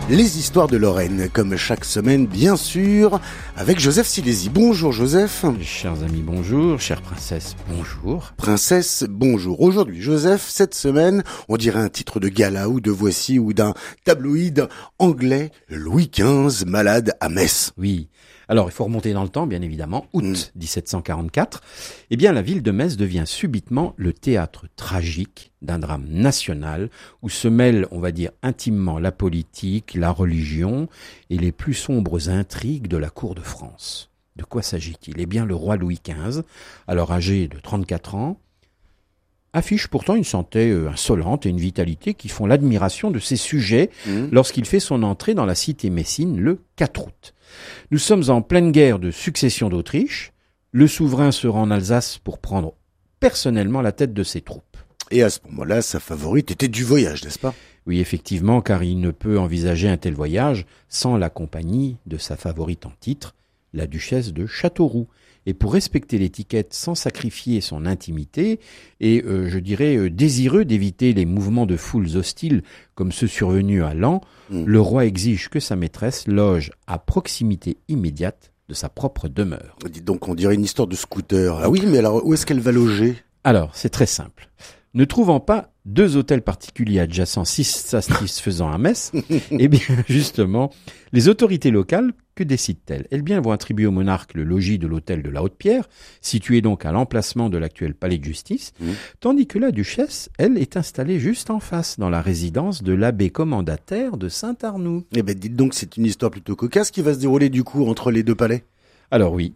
Les histoires de Lorraine, comme chaque semaine, bien sûr, avec Joseph Silési. Bonjour Joseph. Chers amis, bonjour. Chère princesse, bonjour. Princesse, bonjour. Aujourd'hui, Joseph, cette semaine, on dirait un titre de gala ou de Voici ou d'un tabloïd anglais, Louis XV, malade à Metz. Oui. Alors, il faut remonter dans le temps, bien évidemment. Août 1744. Eh bien, la ville de Metz devient subitement le théâtre tragique d'un drame national où se mêlent, on va dire, intimement la politique, la religion et les plus sombres intrigues de la cour de France. De quoi s'agit-il ? Eh bien, le roi Louis XV, alors âgé de 34 ans, affiche pourtant une santé insolente et une vitalité qui font l'admiration de ses sujets lorsqu'il fait son entrée dans la cité messine le 4 août. Nous sommes en pleine guerre de succession d'Autriche. Le souverain se rend en Alsace pour prendre personnellement la tête de ses troupes. Et à ce moment-là, sa favorite était du voyage, n'est-ce pas ? Oui, effectivement, car il ne peut envisager un tel voyage sans la compagnie de sa favorite en titre, la duchesse de Châteauroux. Et pour respecter l'étiquette sans sacrifier son intimité, et désireux d'éviter les mouvements de foules hostiles comme ceux survenus à Laon, le roi exige que sa maîtresse loge à proximité immédiate de sa propre demeure. Dites donc, on dirait une histoire de scooter. Ah oui, mais alors où est-ce qu'elle va loger ? Alors, c'est très simple. Ne trouvant pas deux hôtels particuliers adjacents si satisfaisants à Metz, eh bien, justement, les autorités locales, que décident-elles ? Eh bien, elles vont attribuer au monarque le logis de l'hôtel de la Haute-Pierre, situé donc à l'emplacement de l'actuel palais de justice, tandis que la duchesse, elle, est installée juste en face, dans la résidence de l'abbé commendataire de Saint-Arnoux. Eh bien, dites donc, c'est une histoire plutôt cocasse qui va se dérouler du coup entre les deux palais. Alors oui.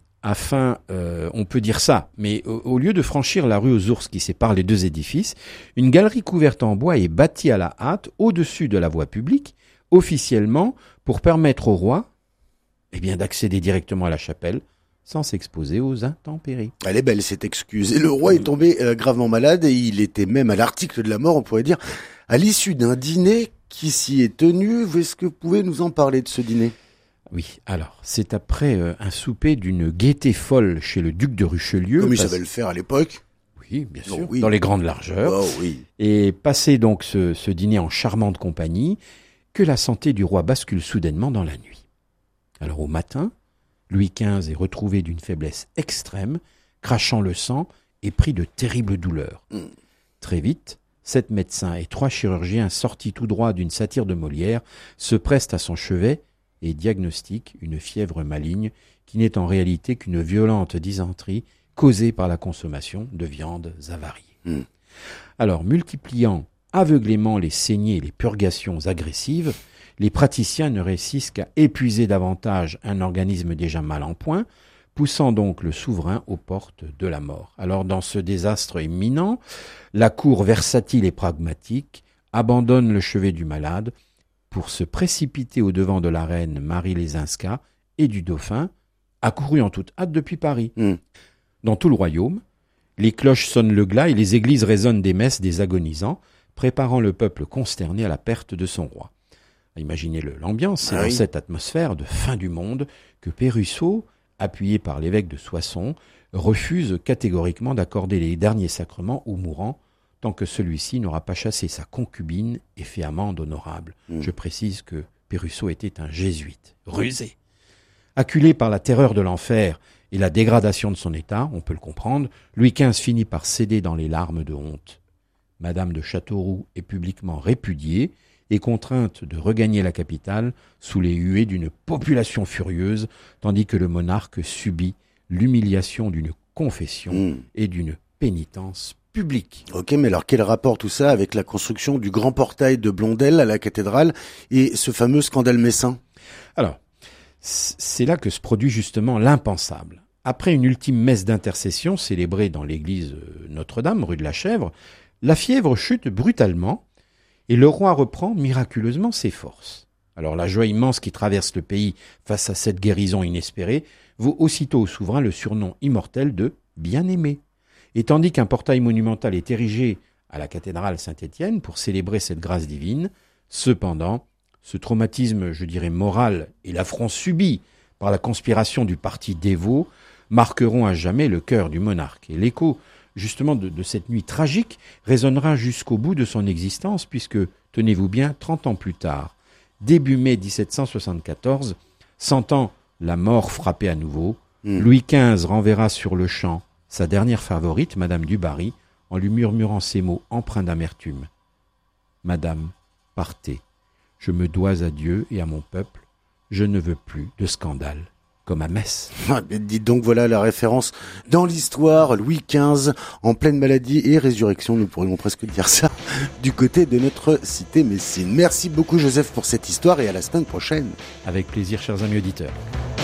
On peut dire ça, mais au lieu de franchir la rue aux ours qui sépare les deux édifices, une galerie couverte en bois est bâtie à la hâte au-dessus de la voie publique, officiellement, pour permettre au roi d'accéder directement à la chapelle sans s'exposer aux intempéries. Elle est belle cette excuse. Et le roi est tombé gravement malade et il était même à l'article de la mort, on pourrait dire, à l'issue d'un dîner qui s'y est tenu. Est-ce que vous pouvez nous en parler de ce dîner ? Oui, alors, c'est après un souper d'une gaieté folle chez le duc de Richelieu. Comme il savait le faire à l'époque. Oui, bien sûr, oui. Dans les grandes largeurs. Oh, oui. Et passé donc ce dîner en charmante compagnie, que la santé du roi bascule soudainement dans la nuit. Alors au matin, Louis XV est retrouvé d'une faiblesse extrême, crachant le sang et pris de terribles douleurs. Très vite, 7 médecins et 3 chirurgiens sortis tout droit d'une satire de Molière se pressent à son chevet et diagnostique une fièvre maligne qui n'est en réalité qu'une violente dysenterie causée par la consommation de viandes avariées. Alors, multipliant aveuglément les saignées et les purgations agressives, les praticiens ne réussissent qu'à épuiser davantage un organisme déjà mal en point, poussant donc le souverain aux portes de la mort. Alors, dans ce désastre imminent, la cour versatile et pragmatique abandonne le chevet du malade pour se précipiter au-devant de la reine Marie Lesinska et du dauphin, accourus en toute hâte depuis Paris. Dans tout le royaume, les cloches sonnent le glas et les églises résonnent des messes des agonisants, préparant le peuple consterné à la perte de son roi. Imaginez l'ambiance, c'est dans cette atmosphère de fin du monde que Pérussot, appuyé par l'évêque de Soissons, refuse catégoriquement d'accorder les derniers sacrements aux mourants, tant que celui-ci n'aura pas chassé sa concubine et fait amende honorable. Je précise que Pérussot était un jésuite, rusé. Acculé par la terreur de l'enfer et la dégradation de son état, on peut le comprendre, Louis XV finit par céder dans les larmes de honte. Madame de Châteauroux est publiquement répudiée et contrainte de regagner la capitale sous les huées d'une population furieuse, tandis que le monarque subit l'humiliation d'une confession et d'une pénitence public. Ok, mais alors quel rapport tout ça avec la construction du grand portail de Blondel à la cathédrale et ce fameux scandale messin ? Alors, c'est là que se produit justement l'impensable. Après une ultime messe d'intercession célébrée dans l'église Notre-Dame, rue de la Chèvre, la fièvre chute brutalement et le roi reprend miraculeusement ses forces. Alors la joie immense qui traverse le pays face à cette guérison inespérée vaut aussitôt au souverain le surnom immortel de « bien-aimé ». Et tandis qu'un portail monumental est érigé à la cathédrale Saint-Étienne pour célébrer cette grâce divine, cependant, ce traumatisme, moral et l'affront subi par la conspiration du parti dévot marqueront à jamais le cœur du monarque. Et l'écho, justement, de cette nuit tragique résonnera jusqu'au bout de son existence puisque, tenez-vous bien, 30 ans plus tard, début mai 1774, sentant la mort frapper à nouveau, Louis XV renverra sur le champ sa dernière favorite, Madame du Barry, en lui murmurant ces mots empreints d'amertume. « Madame, partez. Je me dois à Dieu et à mon peuple. Je ne veux plus de scandale, comme à Metz. » Dites donc, voilà la référence dans l'histoire. Louis XV, en pleine maladie et résurrection, nous pourrions presque dire ça, du côté de notre cité messine. Merci beaucoup Joseph pour cette histoire et à la semaine prochaine. Avec plaisir, chers amis auditeurs.